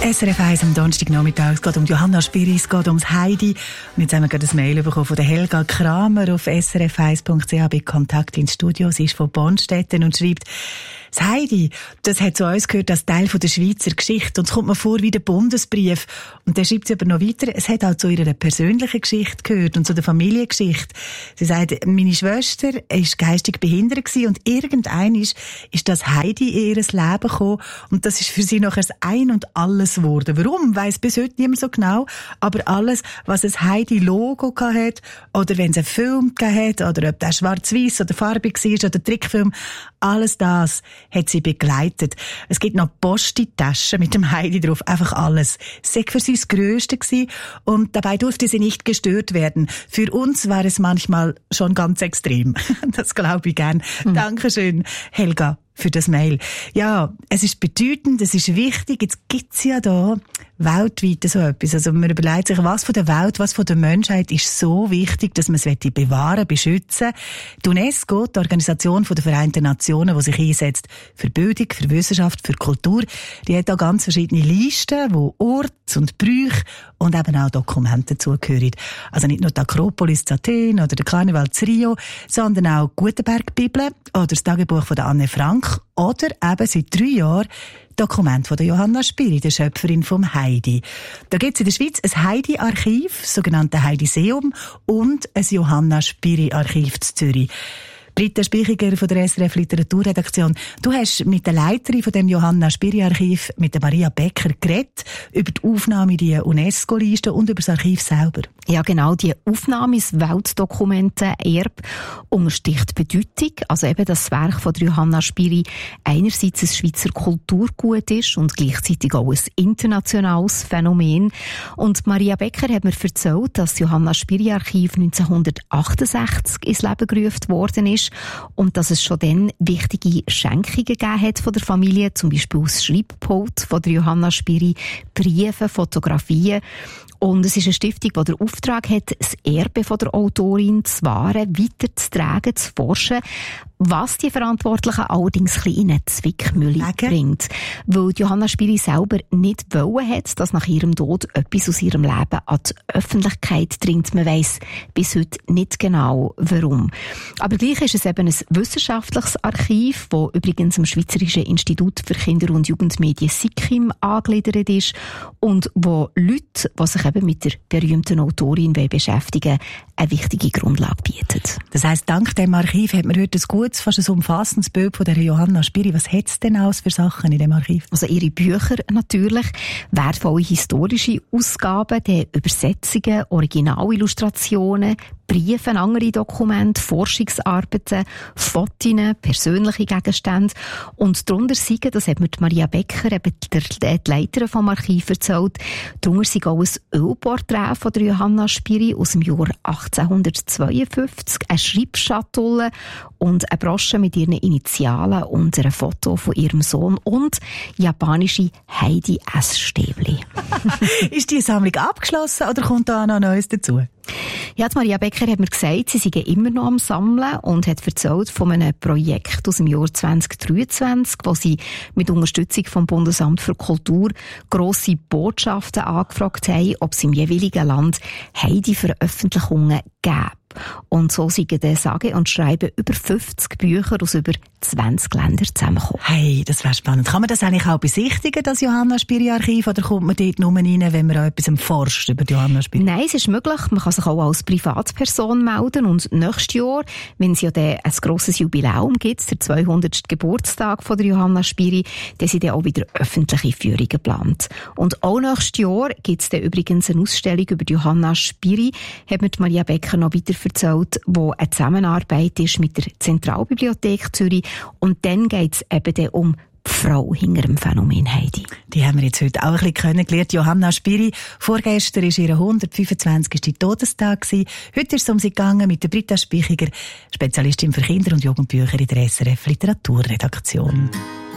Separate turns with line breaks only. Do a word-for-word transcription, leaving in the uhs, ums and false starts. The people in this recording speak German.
S R F eins am Donnerstagnachmittag. Es geht um Johanna Spiri, es geht ums Heidi. Und jetzt haben wir gerade ein Mail bekommen von der Helga Kramer auf s r f eins punkt c h bei Kontakt ins Studio. Sie ist von Bonstetten und schreibt: Das Heidi, das hat zu uns gehört als Teil von der Schweizer Geschichte. Und es kommt mir vor wie der Bundesbrief. Und dann schreibt sie aber noch weiter, es hat auch zu ihrer persönlichen Geschichte gehört und zu der Familiengeschichte. Sie sagt, meine Schwester war geistig behindert gewesen und irgendein ist, ist das Heidi in ihr Leben gekommen. Und das ist für sie nachher das Ein und Alles geworden. Warum? Weiss bis heute niemand so genau. Aber alles, was ein Heidi-Logo hatte, oder wenn es einen Film gegeben hat, oder ob der schwarz-weiß oder farbig war, oder Trickfilm, alles das hat sie begleitet. Es gibt noch Posti-Taschen mit dem Heidi drauf. Einfach alles. Es war für sie das Grösste gewesen und dabei durfte sie nicht gestört werden. Für uns war es manchmal schon ganz extrem. Das glaube ich gern. Mhm. Dankeschön, Helga, für das Mail. Ja, es ist bedeutend, es ist wichtig. Jetzt gibt's ja da weltweit so etwas. Also man überlegt sich, was von der Welt, was von der Menschheit ist so wichtig, dass man es bewahren, beschützen. Die UNESCO, die Organisation der Vereinten Nationen, die sich einsetzt für Bildung, für Wissenschaft, für Kultur, die hat da ganz verschiedene Listen, wo Orte und Brüche und eben auch Dokumente dazugehören. Also nicht nur die Akropolis zu Athen oder der Karneval zu Rio, sondern auch die Gutenberg-Bibel oder das Tagebuch von der Anne Frank oder eben seit drei Jahren Dokument von der Johanna Spiri, der Schöpferin vom Heidi. Da gibt es in der Schweiz ein Heidi-Archiv, das sogenannte Heidi-Seum, und ein Johanna Spiri-Archiv zu Zürich. Britta Spichiger von der S R F Literaturredaktion. Du hast mit der Leiterin von dem Johanna Spiri Archiv, mit der Maria Becker, geredet über die Aufnahme in die UNESCO-Liste und über das Archiv selber.
Ja, genau. Die Aufnahme ins Weltdokumentenerbe unterstricht die Bedeutung. Also eben, dass das Werk von der Johanna Spiri einerseits ein Schweizer Kulturgut ist und gleichzeitig auch ein internationales Phänomen. Und Maria Becker hat mir erzählt, dass das Johanna Spiri Archiv neunzehnhundertachtundsechzig ins Leben gerufen worden ist und dass es schon dann wichtige Schenkungen gegeben hat von der Familie, zum Beispiel aus Schreibpult von der Johanna Spiri, Briefe, Fotografien. Und es ist eine Stiftung, die den Auftrag hat, das Erbe von der Autorin zu wahren, weiterzutragen, zu forschen, was die Verantwortlichen allerdings ein bisschen in eine Zwickmühle bringt. Weil Johanna Spiri selber nicht wollen hat, dass nach ihrem Tod etwas aus ihrem Leben an die Öffentlichkeit dringt. Man weiss bis heute nicht genau, warum. Aber gleich ist es eben ein wissenschaftliches Archiv, das übrigens am Schweizerischen Institut für Kinder- und Jugendmedien SIKIM angegliedert ist und wo Leute, die sich eben mit der berühmten Autorin beschäftigen, eine wichtige Grundlage bietet.
Das heisst, dank dem Archiv hat man heute ein gutes, fast ein umfassendes Bild von der Johanna Spiri. Was hat es denn alles für Sachen in dem Archiv?
Also ihre Bücher natürlich, wertvolle historische Ausgaben, die Übersetzungen, Originalillustrationen, Briefe, andere Dokumente, Forschungsarbeiten, Fotos, persönliche Gegenstände. Und darunter sind, das hat mir Maria Becker, eben die Leiterin vom Archiv, erzählt, darunter sind auch ein Ölporträt von der Johanna Spiri aus dem Jahr achtzehnhundertzweiundfünfzig, eine Schreibschatulle und eine Brosche mit ihren Initialen und ein Foto von ihrem Sohn und japanische Heidi-Essstäbli.
Ist die Sammlung abgeschlossen oder kommt da noch Neues dazu?
Ja, die Maria Becker hat mir gesagt, sie seien immer noch am Sammeln und hat erzählt von einem Projekt aus dem Jahr zweitausenddreiundzwanzig, wo sie mit Unterstützung vom Bundesamt für Kultur grosse Botschaften angefragt haben, ob es im jeweiligen Land Heidi-Veröffentlichungen gäbe. Und so sind dann sage und schreiben über fünfzig Bücher aus über zwanzig Ländern zusammengekommen.
Hey, das wäre spannend. Kann man das eigentlich auch besichtigen, das Johanna Spiri Archiv, oder kommt man dort nur rein, wenn man auch etwas forscht über die Johanna Spiri?
Nein, es ist möglich. Man kann sich auch als Privatperson melden und nächstes Jahr, wenn es ja dann ein grosses Jubiläum gibt, der zweihundertste Geburtstag von der Johanna Spiri, dann sind dann auch wieder öffentliche Führungen geplant. Und auch nächstes Jahr gibt es dann übrigens eine Ausstellung über die Johanna Spiri, hat mir Maria Becker noch weiter erzählt, wo eine Zusammenarbeit ist mit der Zentralbibliothek Zürich. Und dann geht es eben dann um die Frau hinter dem Phänomen Heidi.
Die haben wir jetzt heute auch ein bisschen kennengelernt. Johanna Spiri. Vorgestern war ihr hundertfünfundzwanzigster Todestag. Heute ist es um sie gegangen mit der Britta Spichiger, Spezialistin für Kinder- und Jugendbücher in der S R F Literaturredaktion.